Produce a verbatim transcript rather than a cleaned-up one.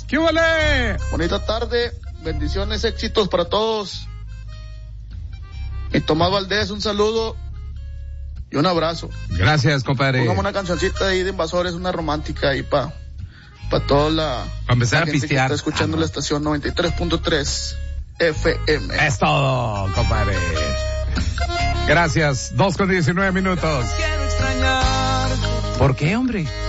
¡Qué vale! Bonita tarde, bendiciones, éxitos para todos. Mi Tomás Valdés, un saludo y un abrazo. Gracias, compadre. Pongamos una cancioncita ahí de Invasores, una romántica ahí para pa toda la, para empezar la a gente pistear. que está escuchando ah, la estación noventa y tres punto tres F M. Es todo, compadre. Gracias. Dos con diecinueve minutos. ¿Por qué, hombre?